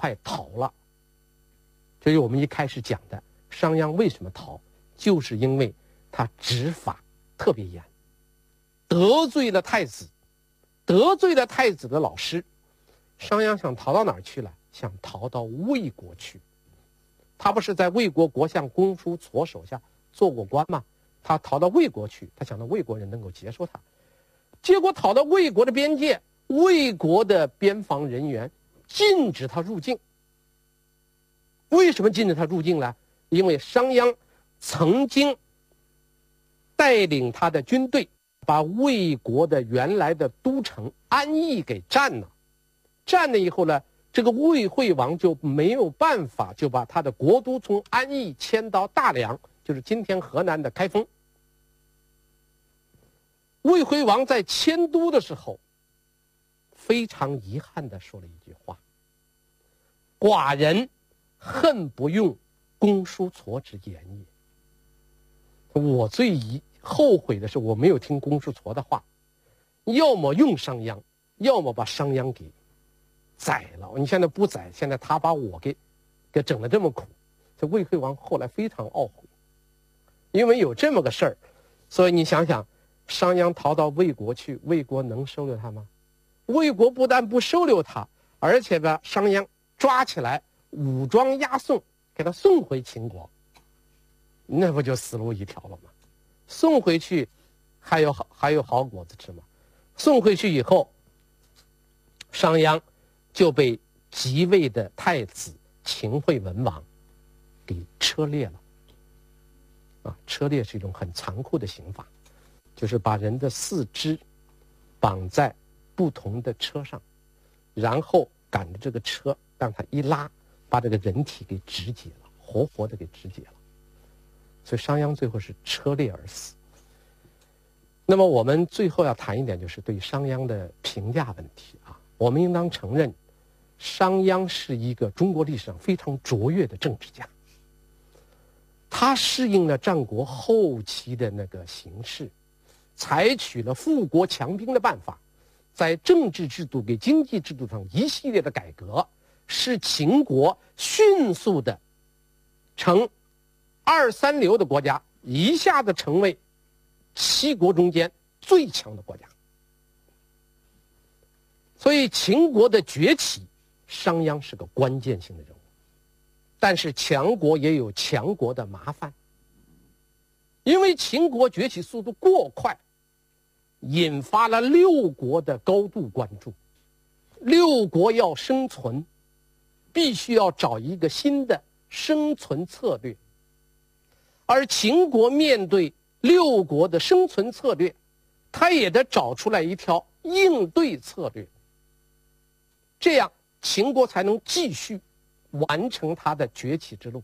快逃了。这是我们一开始讲的，商鞅为什么逃，就是因为他执法特别严，得罪了太子，得罪了太子的老师。商鞅想逃到哪儿去了？想逃到魏国去。他不是在魏国国相公叔痤手下做过官吗？他逃到魏国去，他想到魏国人能够接受他，结果逃到魏国的边界，魏国的边防人员禁止他入境。为什么禁止他入境呢？因为商鞅曾经带领他的军队把魏国的原来的都城安邑给占了，占了以后呢，这个魏惠王就没有办法，就把他的国都从安邑迁到大梁，就是今天河南的开封。魏惠王在迁都的时候，非常遗憾地说了一句话：寡人恨不用公叔痤之言也。我最后悔的是我没有听公叔痤的话，要么用商鞅，要么把商鞅给宰了。你现在不宰，现在他把我给整得这么苦。这魏惠王后来非常懊悔，因为有这么个事儿，所以你想想，商鞅逃到魏国去，魏国能收留他吗？魏国不但不收留他，而且把商鞅抓起来武装押送，给他送回秦国，那不就死路一条了吗？送回去还有好果子吃吗？送回去以后，商鞅就被即位的太子秦惠文王给车裂了。车裂是一种很残酷的刑罚，就是把人的四肢绑在不同的车上，然后赶着这个车让它一拉，把这个人体给肢解了，活活的给肢解了。所以商鞅最后是车裂而死。那么我们最后要谈一点，就是对商鞅的评价问题啊。我们应当承认，商鞅是一个中国历史上非常卓越的政治家。他适应了战国后期的那个形势，采取了富国强兵的办法，在政治制度跟经济制度上一系列的改革，使秦国迅速的从2、3流的国家一下子成为7国中间最强的国家。所以秦国的崛起，商鞅是个关键性的人物。但是强国也有强国的麻烦，因为秦国崛起速度过快，引发了6国的高度关注。6国要生存，必须要找一个新的生存策略，而秦国面对6国的生存策略，他也得找出来一条应对策略，这样秦国才能继续完成它的崛起之路。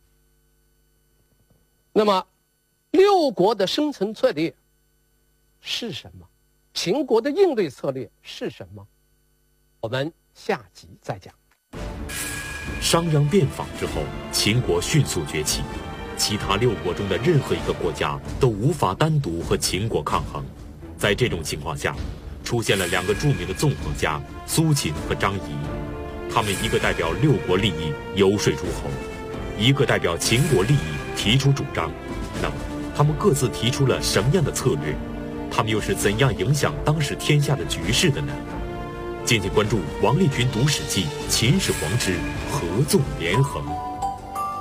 那么6国的生存策略是什么？秦国的应对策略是什么？我们下集再讲。 商鞅变法之后，秦国迅速崛起，其他6国中的任何一个国家都无法单独和秦国抗衡。在这种情况下，出现了2个著名的纵横家苏秦和张仪，他们一个代表6国利益游说诸侯，一个代表秦国利益提出主张。那么他们各自提出了什么样的策略？他们又是怎样影响当时天下的局势的呢？敬请关注王立群读史记，秦始皇之合纵连横。